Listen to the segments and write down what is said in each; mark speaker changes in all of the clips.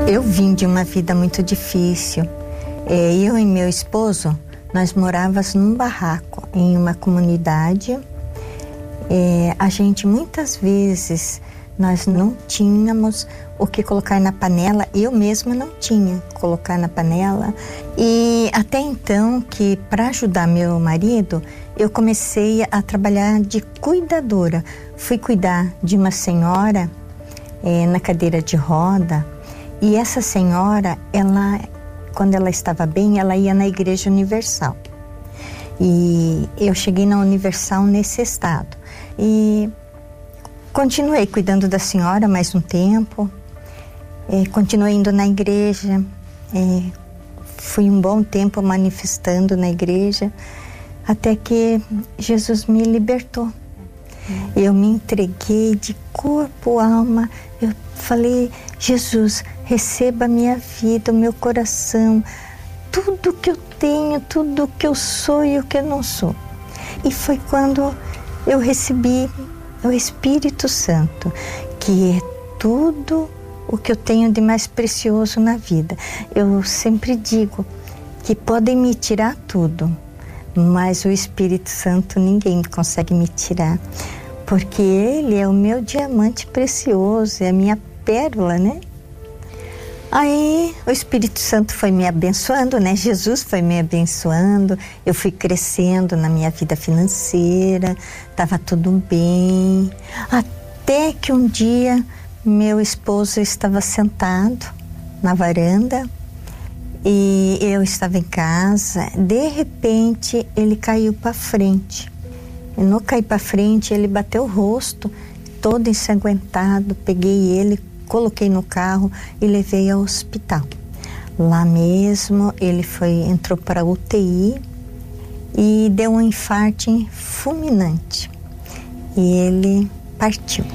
Speaker 1: Eu vim de uma vida muito difícil. Eu e meu esposo, nós morávamos num barraco, em uma comunidade. A gente, muitas vezes, nós não tínhamos o que colocar na panela. Eu mesma não tinha colocar na panela. E até então, que para ajudar meu marido, eu comecei a trabalhar de cuidadora. Fui cuidar de uma senhora na cadeira de roda. E essa senhora, quando ela estava bem, ela ia na Igreja Universal. E eu cheguei na Universal nesse estado. E continuei cuidando da senhora mais um tempo. Continuei indo na igreja. Fui um bom tempo manifestando na igreja. Até que Jesus me libertou. Eu me entreguei de corpo, alma. Eu falei, Jesus, receba a minha vida, o meu coração, tudo que eu tenho, tudo que eu sou e o que eu não sou. E foi quando eu recebi o Espírito Santo, que é tudo o que eu tenho de mais precioso na vida. Eu sempre digo que podem me tirar tudo, mas o Espírito Santo ninguém consegue me tirar, porque Ele é o meu diamante precioso, é a minha pérola, né? Aí o Espírito Santo foi me abençoando, né? Jesus foi me abençoando, eu fui crescendo na minha vida financeira, estava tudo bem, até que um dia meu esposo estava sentado na varanda e eu estava em casa. De repente ele caiu para frente. E no cair para frente ele bateu o rosto, todo ensanguentado. Peguei ele, coloquei no carro e levei ao hospital. Lá mesmo ele entrou para a UTI e deu um infarto fulminante. E ele partiu.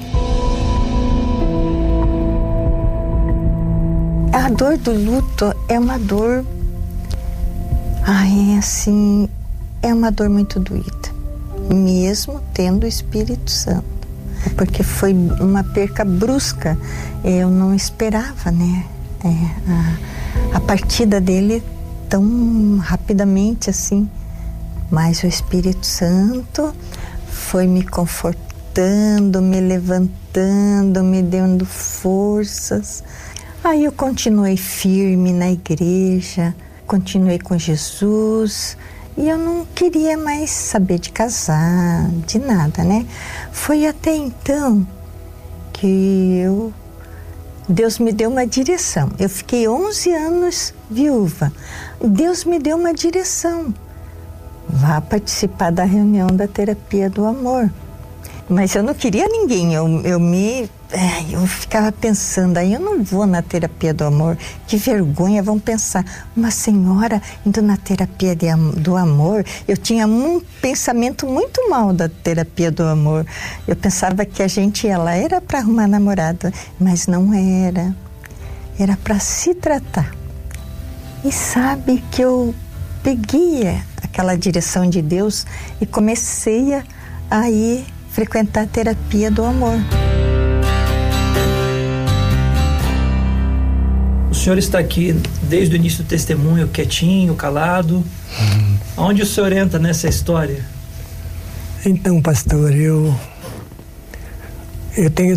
Speaker 1: A dor do luto é uma dor, é uma dor muito doída, mesmo tendo o Espírito Santo, porque foi uma perca brusca, eu não esperava, né, a partida dele tão rapidamente assim, mas o Espírito Santo foi me confortando, me levantando, me dando forças. Aí eu continuei firme na igreja, continuei com Jesus e eu não queria mais saber de casar, de nada, né? Foi até então que Deus me deu uma direção. Eu fiquei 11 anos viúva. Deus me deu uma direção. Vá participar da reunião da terapia do amor. Mas eu não queria ninguém, eu ficava pensando, aí eu não vou na terapia do amor, que vergonha, vão pensar, uma senhora indo na terapia do amor. Eu tinha um pensamento muito mal da terapia do amor. Eu pensava que a gente ia lá, era para arrumar namorada, mas não era. Era para se tratar. E sabe que eu peguei aquela direção de Deus e comecei a ir frequentar a terapia do amor.
Speaker 2: O senhor está aqui desde o início do testemunho, quietinho, calado. Onde o senhor entra nessa história?
Speaker 3: Então, pastor, eu tenho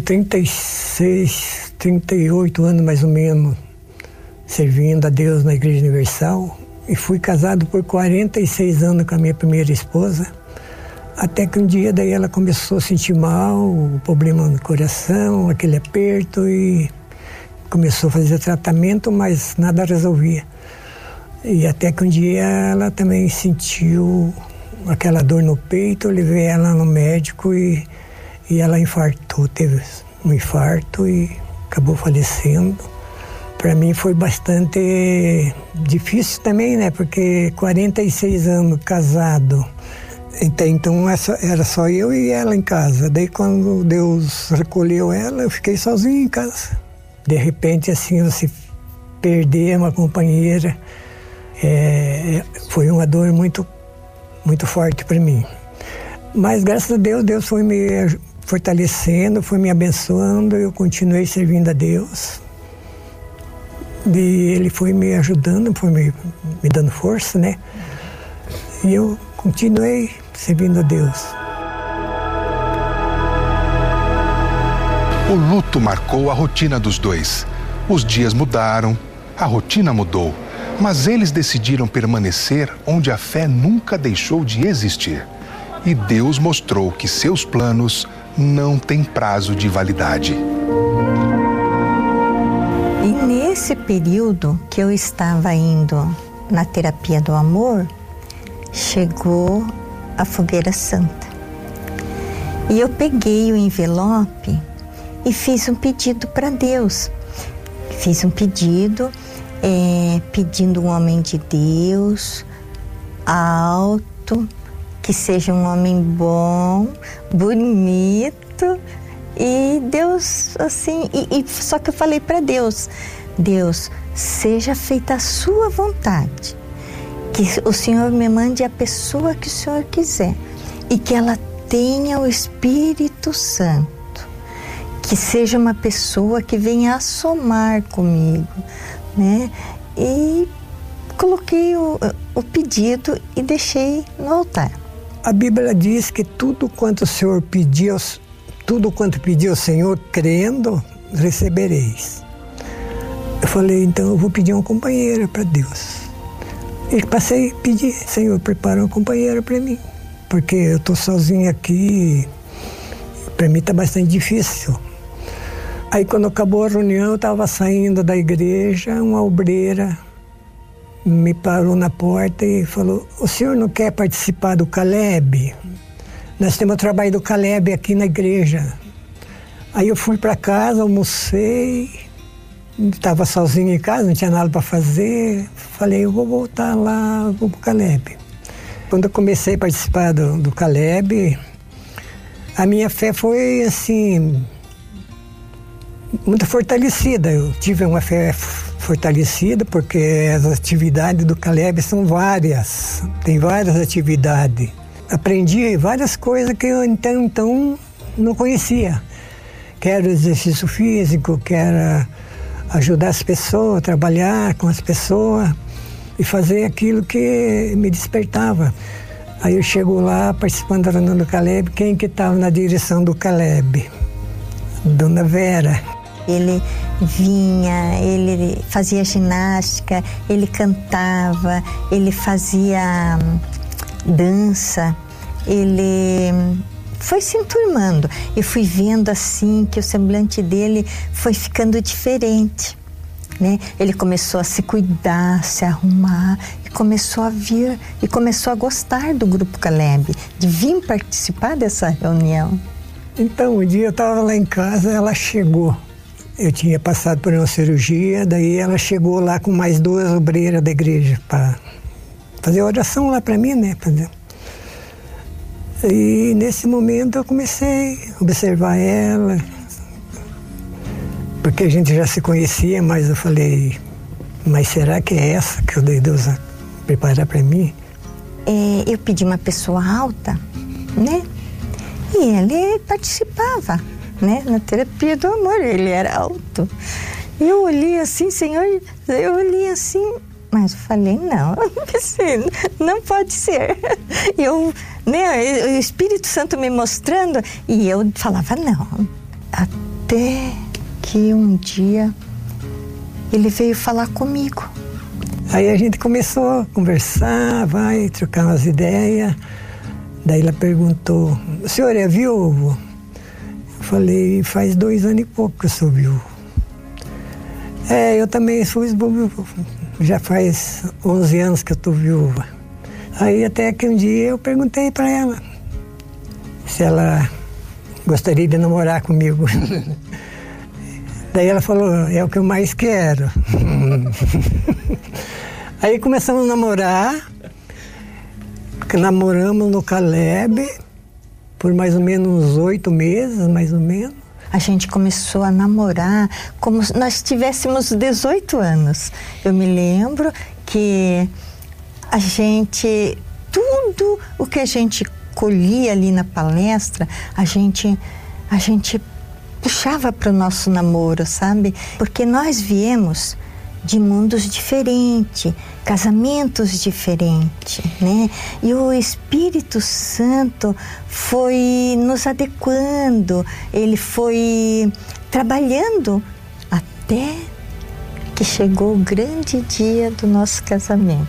Speaker 3: 38 anos mais ou menos servindo a Deus na Igreja Universal e fui casado por 46 anos com a minha primeira esposa. Até que um dia daí ela começou a sentir mal, o problema no coração, aquele aperto, e começou a fazer tratamento, mas nada resolvia. E até que um dia ela também sentiu aquela dor no peito, eu levei ela no médico e ela infartou, teve um infarto e acabou falecendo. Para mim foi bastante difícil também, né? Porque 46 anos casado. Então era só eu e ela em casa. Daí quando Deus recolheu ela, eu fiquei sozinho em casa. De repente, assim, você perder uma companheira, foi uma dor muito, muito forte para mim. Mas graças a Deus, Deus foi me fortalecendo, foi me abençoando, eu continuei servindo a Deus. E ele foi me ajudando, foi me dando força, né? E eu continuei servindo a Deus.
Speaker 4: O luto marcou a rotina dos dois. Os dias mudaram, a rotina mudou, mas eles decidiram permanecer onde a fé nunca deixou de existir. E Deus mostrou que seus planos não têm prazo de validade.
Speaker 1: E nesse período que eu estava indo na terapia do amor, chegou a Fogueira Santa. E eu peguei o envelope e fiz um pedido para Deus. Fiz um pedido, pedindo um homem de Deus, alto, que seja um homem bom, bonito. E Deus, assim, só que eu falei para Deus, Deus, seja feita a sua vontade, que o Senhor me mande a pessoa que o Senhor quiser e que ela tenha o Espírito Santo, que seja uma pessoa que venha a somar comigo, né? E coloquei o pedido e deixei no altar.
Speaker 3: A Bíblia diz que tudo quanto o Senhor pediu, tudo quanto pediu ao Senhor, crendo, recebereis. Eu falei, então eu vou pedir uma companheira para Deus. E passei a pedir, Senhor, prepara uma companheira para mim, porque eu estou sozinho aqui, para mim está bastante difícil. Aí quando acabou a reunião, eu estava saindo da igreja, uma obreira me parou na porta e falou, o senhor não quer participar do Caleb? Nós temos o trabalho do Caleb aqui na igreja. Aí eu fui para casa, almocei, estava sozinho em casa, não tinha nada para fazer. Falei, eu vou voltar lá, vou para o Caleb. Quando eu comecei a participar do Caleb, a minha fé foi assim, muito fortalecida. Eu tive uma fé fortalecida porque as atividades do Caleb são várias, tem várias atividades. Aprendi várias coisas que eu então não conhecia. Quero exercício físico, quero ajudar as pessoas, trabalhar com as pessoas e fazer aquilo que me despertava. Aí eu chego lá, participando da reunião do Caleb, quem que estava na direção do Caleb? Dona Vera.
Speaker 1: Ele vinha, ele fazia ginástica, ele cantava, ele fazia dança, ele foi se enturmando. Eu fui vendo assim que o semblante dele foi ficando diferente, né? Ele começou a se cuidar, se arrumar e começou a vir e começou a gostar do Grupo Caleb, de vir participar dessa reunião.
Speaker 3: Então, um dia eu estava lá em casa, ela chegou. Eu tinha passado por uma cirurgia, daí ela chegou lá com mais 2 obreiras da igreja para fazer oração lá para mim, né? E nesse momento eu comecei a observar ela, porque a gente já se conhecia, mas eu falei, mas será que é essa que eu dei Deus a preparar para mim?
Speaker 1: Eu pedi uma pessoa alta, né? E ele participava, né? Na terapia do amor, ele era alto. E eu olhei assim, Senhor, eu olhei assim, mas eu falei, não pode ser. O Espírito Santo me mostrando, e eu falava, não. Até que um dia ele veio falar comigo.
Speaker 3: Aí a gente começou a conversar, trocar umas ideias. Daí ela perguntou, o senhor é viúvo? Eu falei, faz 2 anos e pouco que eu sou viúvo. Eu também sou viúvo. Já faz 11 anos que eu estou viúva. Aí até que um dia eu perguntei para ela se ela gostaria de namorar comigo. Daí ela falou, é o que eu mais quero. Aí começamos a namorar, namoramos no Caleb por mais ou menos uns 8 meses, mais ou menos.
Speaker 1: A gente começou a namorar como se nós tivéssemos 18 anos. Eu me lembro que a gente, tudo o que a gente colhia ali na palestra, a gente puxava para o nosso namoro, sabe? Porque nós viemos de mundos diferentes, casamentos diferentes, né? E o Espírito Santo foi nos adequando, ele foi trabalhando até que chegou o grande dia do nosso casamento.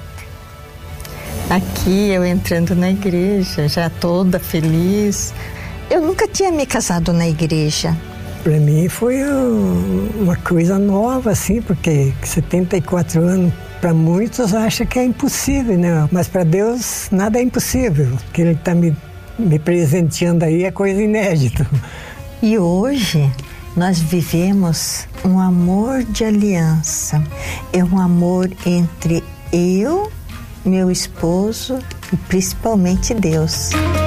Speaker 1: Aqui eu entrando na igreja, já toda feliz. Eu nunca tinha me casado na igreja.
Speaker 3: Para mim foi uma coisa nova, assim, porque 74 anos, para muitos acham que é impossível, né? Mas para Deus nada é impossível. O que Ele está me presenteando aí é coisa inédita.
Speaker 1: E hoje nós vivemos um amor de aliança. É um amor entre eu, meu esposo e principalmente Deus.